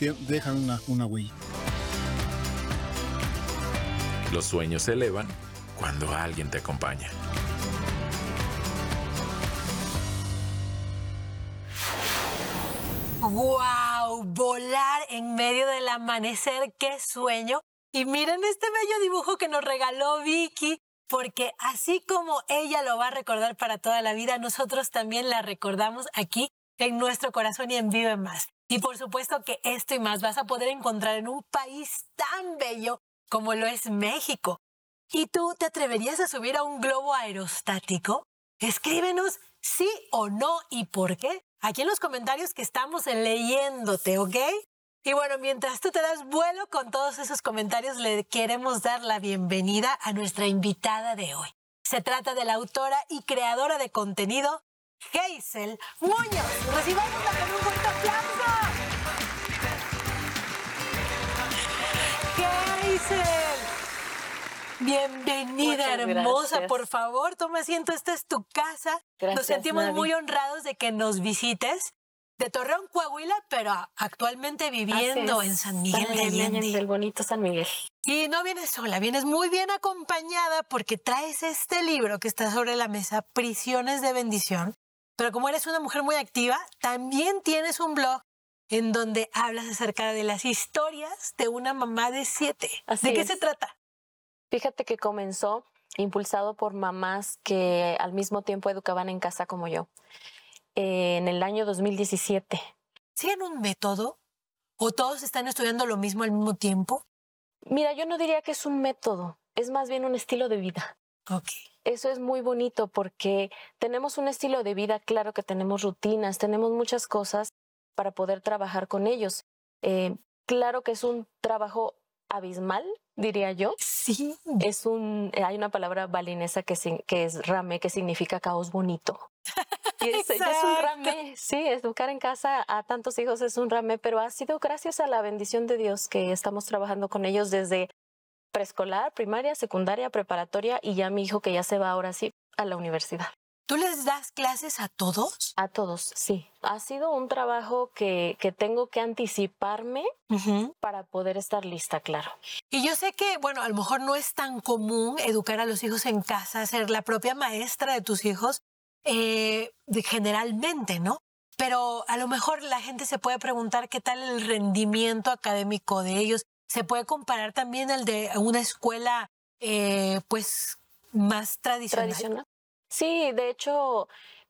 dejan una huella. Los sueños se elevan cuando alguien te acompaña. ¡Wow! Volar en medio del amanecer, ¡qué sueño! Y miren este bello dibujo que nos regaló Vicky, porque así como ella lo va a recordar para toda la vida, nosotros también la recordamos aquí en nuestro corazón y en Vive Más. Y por supuesto que esto y más vas a poder encontrar en un país tan bello como lo es México. ¿Y tú te atreverías a subir a un globo aerostático? Escríbenos sí o no y por qué. Aquí en los comentarios que estamos leyéndote, ¿ok? Y bueno, mientras tú te das vuelo con todos esos comentarios, le queremos dar la bienvenida a nuestra invitada de hoy. Se trata de la autora y creadora de contenido, Hazel Muñoz. ¡Recibámosla con un fuerte aplauso! ¡Hazel! Bienvenida, muchas hermosa. Gracias. Por favor, toma asiento. Esta es tu casa. Gracias, Nos sentimos Navi. muy honrados de que nos visites. De Torreón, Coahuila, pero actualmente viviendo en San Miguel de Allende. Del bonito San Miguel. Y no vienes sola, vienes muy bien acompañada porque traes este libro que está sobre la mesa, Prisiones de Bendición. Pero como eres una mujer muy activa, también tienes un blog en donde hablas acerca de las historias de una mamá de 7. ¿De qué se trata? Fíjate que comenzó impulsado por mamás que al mismo tiempo educaban en casa como yo. En el año 2017. ¿Siguen un método? ¿O todos están estudiando lo mismo al mismo tiempo? Mira, yo no diría que es un método, es más bien un estilo de vida. Ok. Eso es muy bonito porque tenemos un estilo de vida, claro que tenemos rutinas, tenemos muchas cosas para poder trabajar con ellos. Claro que es un trabajo abismal, diría yo. Sí. Hay una palabra balinesa que es rame, que significa caos bonito. Y es un rame, sí, educar en casa a tantos hijos es un rame, pero ha sido gracias a la bendición de Dios que estamos trabajando con ellos desde preescolar, primaria, secundaria, preparatoria y ya mi hijo que ya se va ahora sí a la universidad. ¿Tú les das clases a todos? A todos, sí. Ha sido un trabajo que tengo que anticiparme para poder estar lista, claro. Y yo sé que, bueno, a lo mejor no es tan común educar a los hijos en casa, ser la propia maestra de tus hijos, generalmente, ¿no? Pero a lo mejor la gente se puede preguntar qué tal el rendimiento académico de ellos. Se puede comparar también el de una escuela, pues, más tradicional. Sí, de hecho,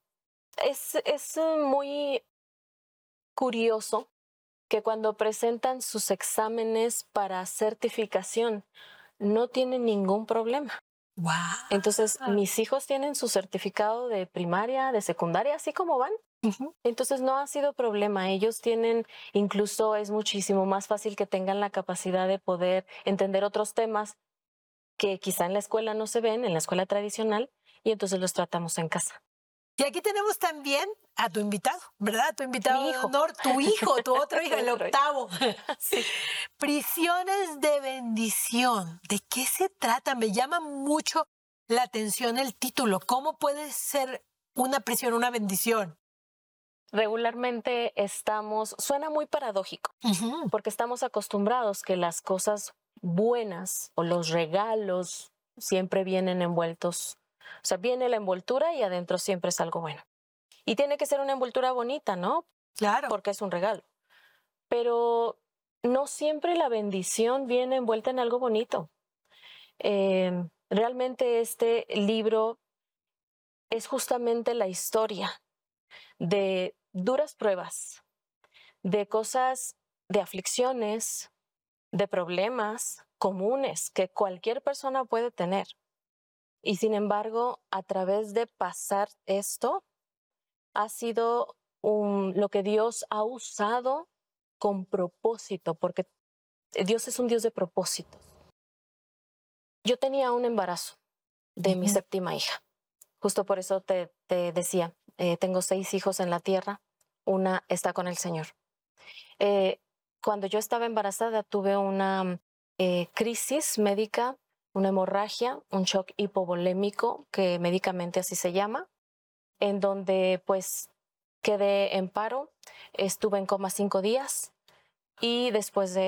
es muy curioso que cuando presentan sus exámenes para certificación no tienen ningún problema. Wow. Entonces, mis hijos tienen su certificado de primaria, de secundaria, así como van. Entonces, no ha sido problema. Ellos tienen, incluso es muchísimo más fácil que tengan la capacidad de poder entender otros temas que quizá en la escuela no se ven, en la escuela tradicional, y entonces los tratamos en casa. Y aquí tenemos también a tu invitado, ¿verdad? Tu invitado de honor, tu hijo, tu otro hijo, el octavo. Sí. Prisiones de Bendición. ¿De qué se trata? Me llama mucho la atención el título. ¿Cómo puede ser una prisión una bendición? Regularmente suena muy paradójico, porque estamos acostumbrados que las cosas buenas o los regalos siempre vienen envueltos. O sea, viene la envoltura y adentro siempre es algo bueno. Y tiene que ser una envoltura bonita, ¿no? Claro. Porque es un regalo. Pero no siempre la bendición viene envuelta en algo bonito. Realmente este libro es justamente la historia de duras pruebas, de cosas, de aflicciones, de problemas comunes que cualquier persona puede tener. Y sin embargo, a través de pasar esto, ha sido lo que Dios ha usado con propósito, porque Dios es un Dios de propósitos. Yo tenía un embarazo de mi séptima hija. Justo por eso te decía, tengo 6 hijos en la tierra, una está con el Señor. Cuando yo estaba embarazada tuve una crisis médica, una hemorragia, un shock hipovolémico, que médicamente así se llama, en donde pues quedé en paro, estuve en coma 5 días, y después de